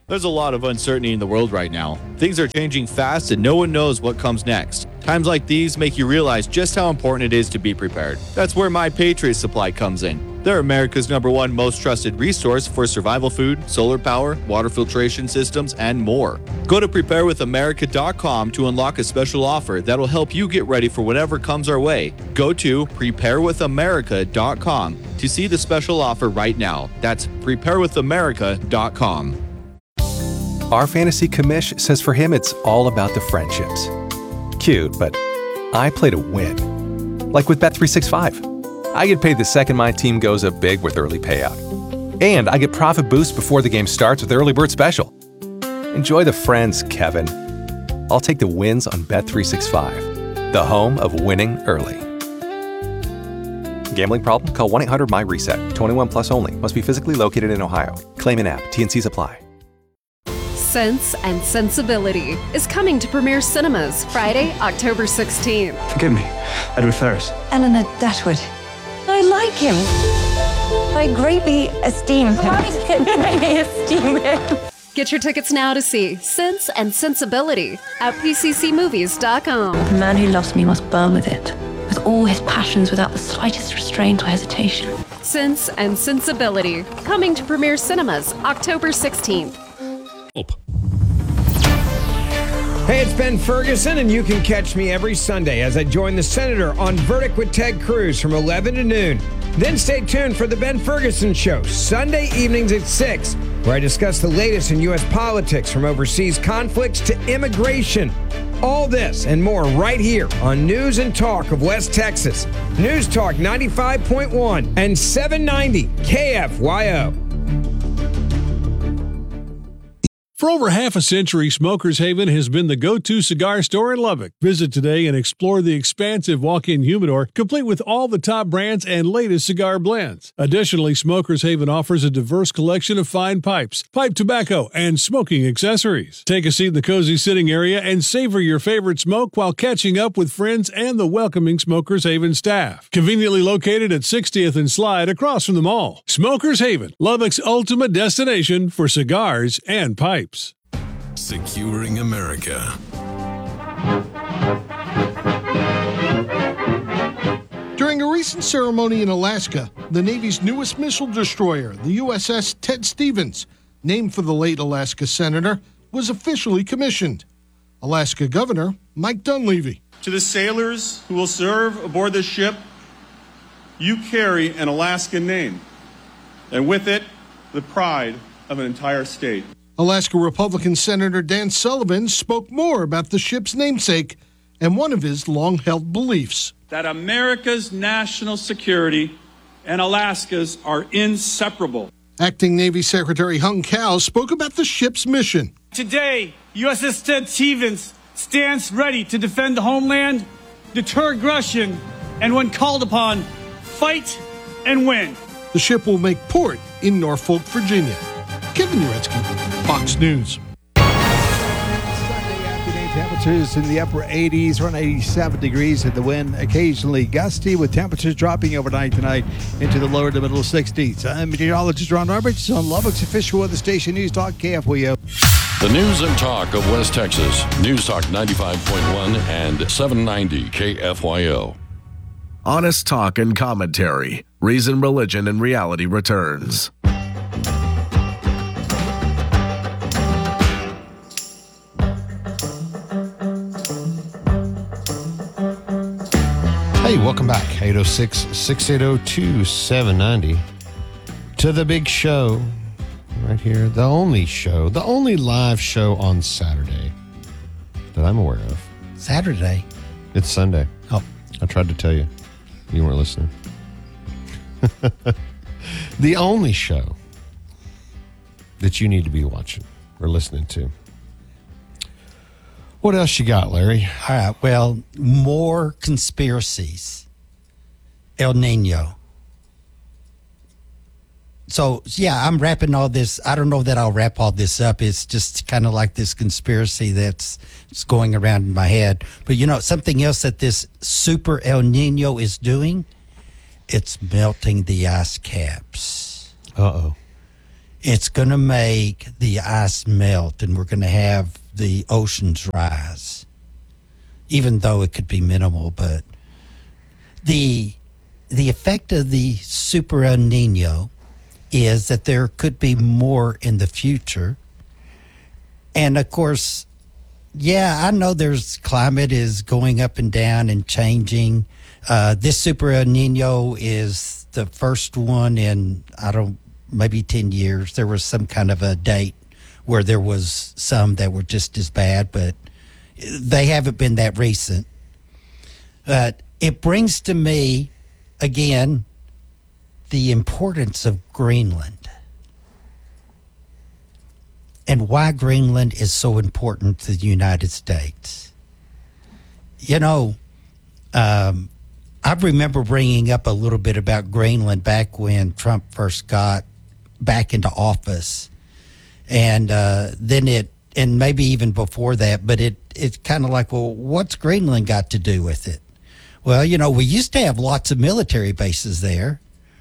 There's a lot of uncertainty in the world right now. Things are changing fast and no one knows what comes next. Times like these make you realize just how important it is to be prepared. That's where My Patriot Supply comes in. They're America's #1 most trusted resource for survival food, solar power, water filtration systems, and more. Go to preparewithamerica.com to unlock a special offer that'll help you get ready for whatever comes our way. Go to preparewithamerica.com to see the special offer right now. That's preparewithamerica.com. Our fantasy commish says for him it's all about the friendships. Cute, but I play to win. Like with Bet365. I get paid the second my team goes up big with early payout. And I get profit boost before the game starts with Early Bird Special. Enjoy the friends, Kevin. I'll take the wins on Bet365, the home of winning early. Gambling problem? Call 1-800-MY-RESET. 21 plus only. Must be physically located in Ohio. Claim in app. T&Cs apply. Sense and Sensibility is coming to Premiere Cinemas Friday, October 16th. Forgive me, Edward Ferrars. Eleanor Datwood. I like him. I greatly esteem him. I esteem him. Get your tickets now to see Sense and Sensibility at pccmovies.com. The man who loves me must burn with it, with all his passions without the slightest restraint or hesitation. Sense and Sensibility, coming to Premiere Cinemas October 16th. Hey, it's Ben Ferguson, and you can catch me every Sunday as I join the Senator on Verdict with Ted Cruz from 11 to noon. Then stay tuned for The Ben Ferguson Show, Sunday evenings at 6, where I discuss the latest in U.S. politics from overseas conflicts to immigration. All this and more right here on News and Talk of West Texas. News Talk 95.1 and 790 KFYO. For over half a century, Smokers Haven has been the go-to cigar store in Lubbock. Visit today and explore the expansive walk-in humidor, complete with all the top brands and latest cigar blends. Additionally, Smokers Haven offers a diverse collection of fine pipes, pipe tobacco, and smoking accessories. Take a seat in the cozy sitting area and savor your favorite smoke while catching up with friends and the welcoming Smokers Haven staff. Conveniently located at 60th and Slide across from the mall. Smokers Haven, Lubbock's ultimate destination for cigars and pipes. Securing America. During a recent ceremony in Alaska, the Navy's newest missile destroyer, the USS Ted Stevens, named for the late Alaska Senator, was officially commissioned. Alaska Governor Mike Dunleavy. To the sailors who will serve aboard this ship, you carry an Alaskan name, and with it, the pride of an entire state. Alaska Republican Senator Dan Sullivan spoke more about the ship's namesake and one of his long-held beliefs. That America's national security and Alaska's are inseparable. Acting Navy Secretary Hung Kao spoke about the ship's mission. Today, USS Ted Stevens stands ready to defend the homeland, deter aggression, and when called upon, fight and win. The ship will make port in Norfolk, Virginia. Kevin Uretsky, Fox News. Sunday afternoon temperatures in the upper 80s, around 87 degrees, and the wind occasionally gusty, with temperatures dropping overnight tonight into the lower to middle 60s. I'm meteorologist Ron Arbich on Lubbock's official weather station, News Talk KFYO. The News and Talk of West Texas. News Talk 95.1 and 790 KFYO. Honest talk and commentary. Reason, Religion, and Reality returns. Hey, welcome back. 806-680-2790 to the big show right here. The only live show on Saturday that I'm aware of. Saturday? It's Sunday. Oh. I tried to tell you. You weren't listening. The only show that you need to be watching or listening to. What else you got, Larry? All right. Well, more conspiracies. El Nino. So, yeah, I'm wrapping all this. I don't know that I'll wrap all this up. It's just kind of like this conspiracy that's going around in my head. But, you know, something else that this super El Nino is doing, it's melting the ice caps. Uh-oh. it's going to make the ice melt, and we're going to have the oceans rise, even though it could be minimal. But the effect of the Super El Nino is that there could be more in the future. And of course, yeah, I know climate is going up and down and changing. This Super El Nino is the first one in, maybe 10 years. There was some kind of a date where there was some that were just as bad, but they haven't been that recent. But it brings to me, again, the importance of Greenland and why Greenland is so important to the United States. You know, I remember bringing up a little bit about Greenland back when Trump first got back into office. And and maybe even before that, but it's kind of like, well, what's Greenland got to do with it? Well, you know, we used to have lots of military bases there.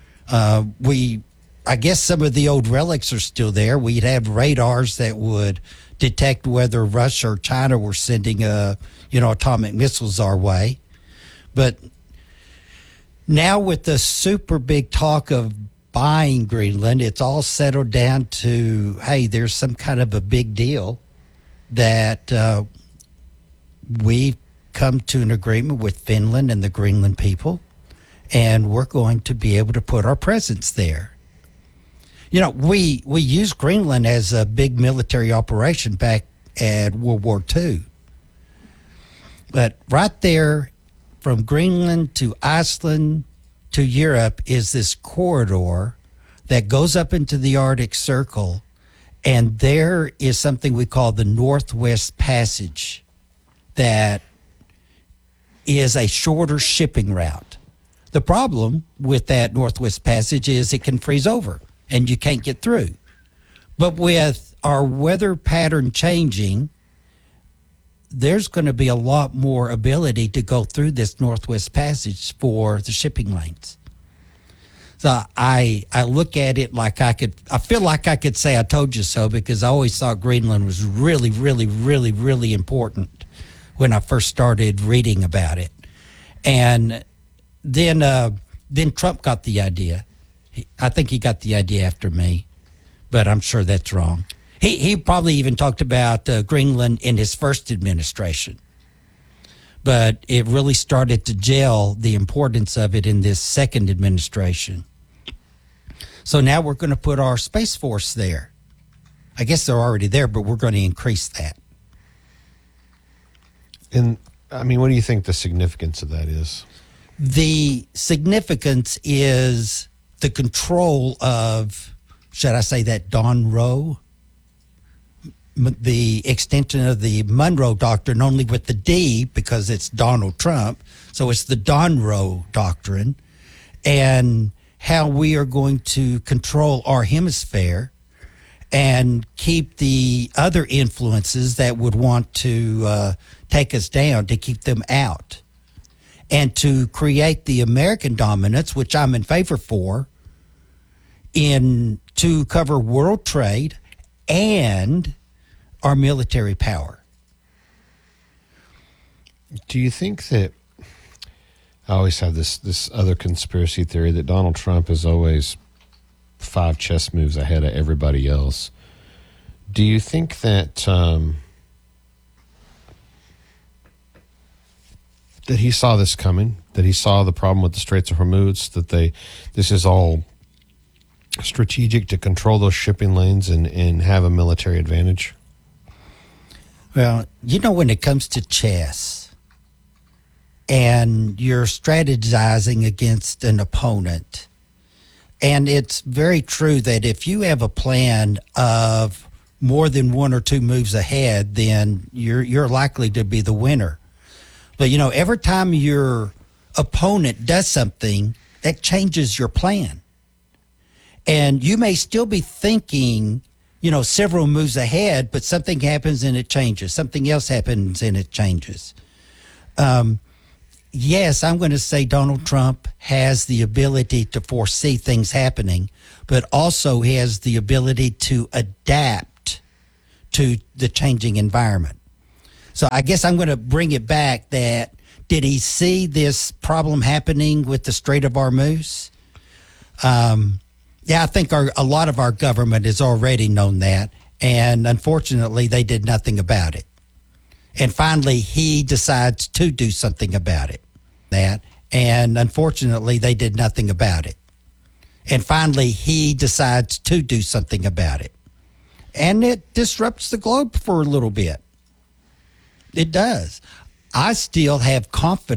I guess some of the old relics are still there. We'd have radars that would detect whether Russia or China were sending, atomic missiles our way. But now with the super big talk of buying Greenland, it's all settled down to, hey, there's some kind of a big deal that we've come to an agreement with Finland and the Greenland people, and we're going to be able to put our presence there. You know, we used Greenland as a big military operation back at World War II. But right there, from Greenland to Iceland to Europe, is this corridor that goes up into the Arctic Circle, and there is something we call the Northwest Passage that is a shorter shipping route. The problem with that Northwest Passage is it can freeze over and you can't get through. But with our weather pattern changing, there's going to be a lot more ability to go through this Northwest Passage for the shipping lanes. So I look at it like I feel like I could say I told you so, because I always thought Greenland was really, really, really, really important when I first started reading about it. And then Trump got the idea. I think he got the idea after me, but I'm sure that's wrong. He probably even talked about Greenland in his first administration, but it really started to gel, the importance of it, in this second administration. So now we're going to put our Space Force there. I guess they're already there, but we're going to increase that. And, I mean, what do you think the significance of that is? The significance is the control of, should I say that, Don Rowe? The extension of the Monroe Doctrine, only with the D, because it's Donald Trump. So it's the Don Rowe Doctrine, and how we are going to control our hemisphere and keep the other influences that would want to take us down, to keep them out, and to create the American dominance, which I'm in favor for, to cover world trade and our military power. Do you think that, I always have this other conspiracy theory that Donald Trump is always 5 chess moves ahead of everybody else. Do you think that that he saw this coming, that he saw the problem with the Straits of Hormuz, that this is all strategic to control those shipping lanes and have a military advantage? Well, you know, when it comes to chess and you're strategizing against an opponent, and it's very true that if you have a plan of more than 1 or 2 moves ahead, then you're likely to be the winner. But, you know, every time your opponent does something, that changes your plan. And you may still be thinking, you know, several moves ahead, but something happens and it changes. Something else happens and it changes. yes, I'm going to say Donald Trump has the ability to foresee things happening, but also he has the ability to adapt to the changing environment. So I guess I'm going to bring it back that, did he see this problem happening with the Strait of Hormuz? Yeah, I think a lot of our government has already known that, and unfortunately, they did nothing about it. And finally, he decides to do something about it. And unfortunately, they did nothing about it. And finally, he decides to do something about it. And it disrupts the globe for a little bit. It does. I still have confidence